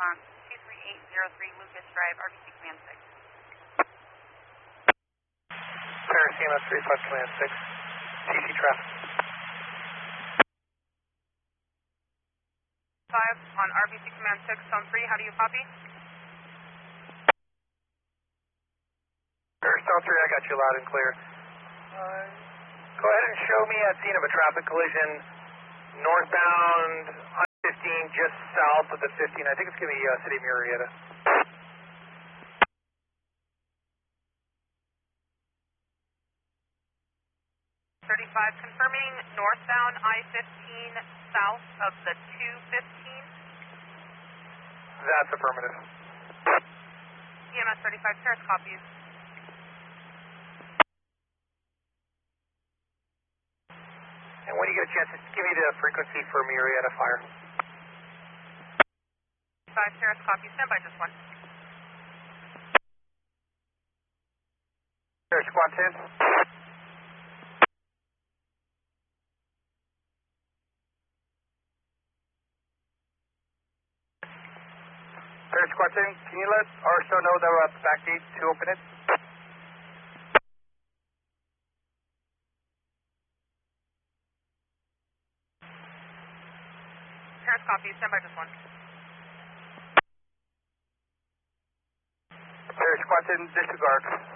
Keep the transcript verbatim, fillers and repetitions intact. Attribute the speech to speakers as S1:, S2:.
S1: on two three eight zero three Lucas Drive, R B C Command six.
S2: Paris C M S three five Command six, C C traffic.
S1: five on R B C Command six, Zone three, how do you copy?
S2: Paris Zone three, I got you loud and clear. Uh, go ahead and show me at scene of a traffic collision, northbound on fifteen, just south of the fifteen. I think it's going to be uh, City of Murrieta.
S1: thirty-five, confirming northbound I fifteen, south of the two fifteen.
S2: That's affirmative.
S1: E M S thirty-five, Paris copies.
S2: And when you get a chance, just give me the frequency for Murrieta fire.
S1: five, Paris copies, stand by just one.
S2: Paris Squad ten. Paris Squad ten, can you let R S O know that we're at the back gate to open it?
S1: Paris copies, stand by just one.
S2: Paris Squad ten, disregard.